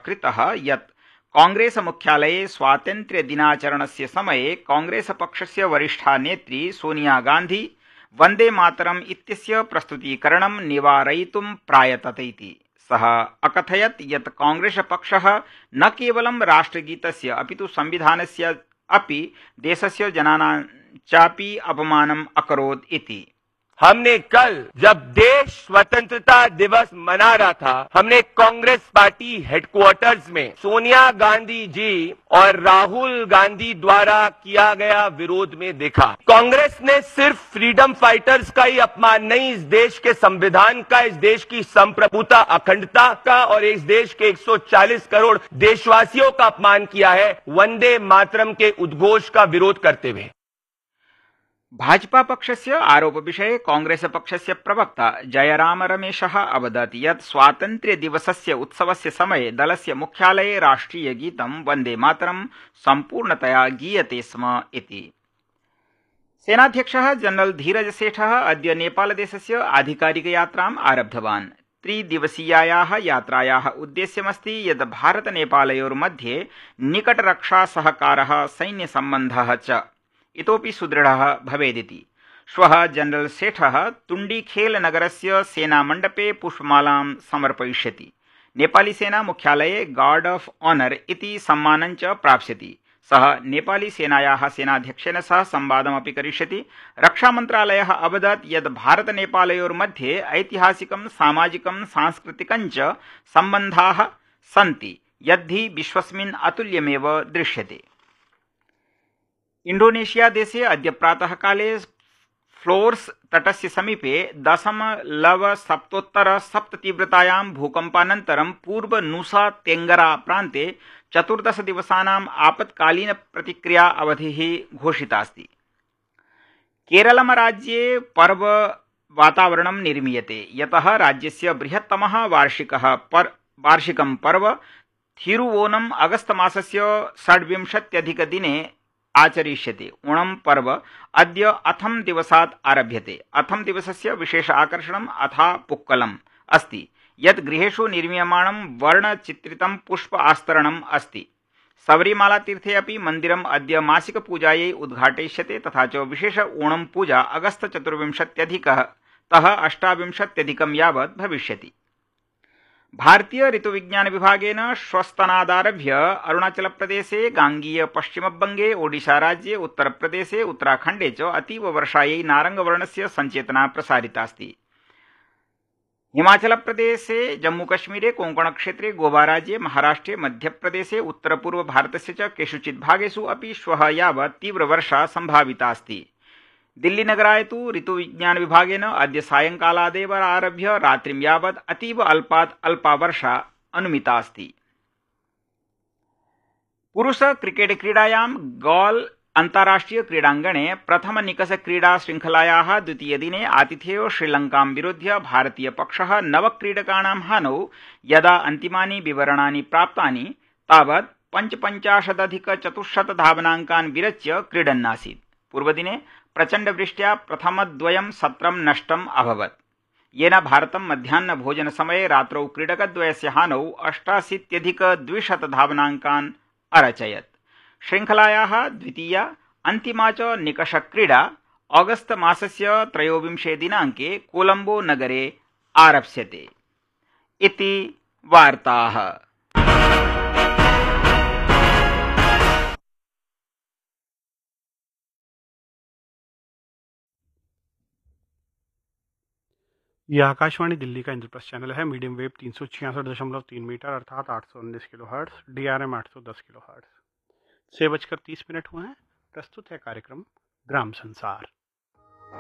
कृतः यत् कांग्रेस मुख्यालये स्वातन्त्र्यदिनाचरणस्य समये कांग्रेस पक्षस्य वरिष्ठा नेत्री सोनिया गांधी वन्दे मातरम् इत्यस्य प्रस्तुतीकरणं निवारयितुं प्रायतते इति। सः अकथयत् यत् कांग्रेस पक्षः न केवलं राष्ट्रगीतस्य अपितु संविधानस्य अपि देशस्य जनानां चापि अपमानम् अकरोत् इति। हमने कल जब देश स्वतंत्रता दिवस मना रहा था, हमने कांग्रेस पार्टी हेडक्वार्टर्स में सोनिया गांधी जी और राहुल गांधी द्वारा किया गया विरोध में देखा। कांग्रेस ने सिर्फ फ्रीडम फाइटर्स का ही अपमान नहीं, इस देश के संविधान का, इस देश की संप्रभुता अखंडता का और इस देश के 140 करोड़ देशवासियों का अपमान किया है वंदे मातरम के उद्घोष का विरोध करते हुए। भाजपा पक्षस्य आरोपविषये कांग्रेस पक्षस्य प्रवक्ता जयराम रमेशः अवदत् यत् स्वातन्त्र्यदिवसस्य उत्सवस्य समये दलस्य मुख्यालये राष्ट्रियगीतं वन्दे मातरं सम्पूर्णतया गीयते स्म इति। सेनाध्यक्षः जनरल धीरज सेठः अद्य नेपालदेशस्य आधिकारिकयात्राम् आरब्धवान्। त्रिदिवसीयायाः यात्रायाः उद्देश्यमस्ति यत् भारत-नेपालयोर्मध्ये निकटरक्षासहकारः सैन्यसम्बन्धः च इतोपि सुदृढः भवेदिति। श्वः जनरल सेठः तुण्डीखेल नगरस्य सेनामण्डपे पुष्पमालां समर्पयिष्यति। नेपाली सेना मुख्यालये गार्ड ऑफ ऑनर इति सम्मानं च प्राप्स्यति। सः नेपाली सेनायाः सेनाध्यक्षेण सह संवादमपि करिष्यति। रक्षामन्त्रालयः अवदत् यत् भारत-नेपालयोर्मध्ये ऐतिहासिकं, सामाजिकं, सांस्कृतिकं च सम्बन्धाः सन्ति यद्धि विश्वस्मिन् अतुल्यमेव दृश्यते। इंडोनेशिया देशे अद्य प्रातः काले फ्लोर्स तटस्य समीपे 0.7 तीव्रतायां भूकम्पानन्तरं पूर्व नुसा तेंगरा प्रान्ते 14 दिवसानाम् आपत्कालीन प्रतिक्रिया अवधिः घोषितास्ति। केरलमराज्ये पर्व वातावरणं निर्मीयते यतः राज्यस्य बृहत्तमः वार्षिकं पर्व थिरुवोनम् अगस्त मासस्य 26 दिने आचरिष्यते। ओणम पर्व अद्य अथम दिवसात् आरभ्यते। अथम दिवसस्य विशेष आकर्षणम् अथा पुक्कलम् अस्ति यत् गृहेषु निर्मीयमाणं वर्णचित्रितं पुष्प आस्तरणम् अस्ति। सबरीमाला तीर्थे अपि मन्दिरम् अद्य मासिक पूजायै उद्घाटयिष्यते तथा च विशेष ओणम पूजा अगस्त 24तः 28 यावत् भविष्यति। भारतीय ऋतुविज्ञान विभागेन श्वस्तनादारभ्य अरुणाचल प्रदेशे, गांगीय पश्चिमबंगे, ओडिशा राज्ये, उत्तर प्रदेशे, उत्तराखण्डे च अतीव वर्षायै नारंगवर्णस्य संचेतना प्रसारितास्ति। हिमाचल प्रदेशे, जम्मूकश्मीरे, कोंकण क्षेत्रे, गोवा राज्ये, महाराष्ट्रे, मध्यप्रदेशे, उत्तरपूर्व भारतस्य च केषुचित् भागेषु अपि श्वः यावत् तीव्रवर्षा सम्भावितास्ति। दिल्ली नगराय तु ऋतुविज्ञान विभागेन अद्य सायंकालादेव आरभ्य रात्रिं यावत् अतीव अल्पात् अल्पा वर्षा अनुमितास्ति। पुरुष क्रिकेट क्रीडायां गॉल अन्ताराष्ट्रिय क्रीडाङ्गणे प्रथम निकष क्रीडा श्रृंखलायाः द्वितीय दिने आतिथेयो श्रीलंकां विरुध्य भारतीय पक्षः 9 क्रीडकाणां हानौ यदा अन्तिमानि विवरणानि प्राप्तानि तावत् 55,400 धावनाङ्कान् विरच्य क्रीडन्नासीत्। पूर्वदिने प्रचण्डवृष्ट्या प्रथमद्वयं सत्रं नष्टम् अभवत्, येन भारतं मध्याह्नभोजनसमये रात्रौ क्रीडकद्वयस्य हानौ 88,200 धावनाङ्कान् अरचयत्। श्रृंखलायाः द्वितीया अन्तिमा च निकषक्रीडा ऑगस्ट मासस्य 23 दिनाङ्के कोलंबो नगरे आरप्स्यते इति वार्ताः। यह आकाशवाणी दिल्ली का इंद्रप्रस्थ चैनल है। मीडियम वेव 366.3 मीटर अर्थात 819 kilo hertz, DRM 810 kilo hertz. 6:30 हुए हैं। प्रस्तुत है कार्यक्रम ग्राम संसार।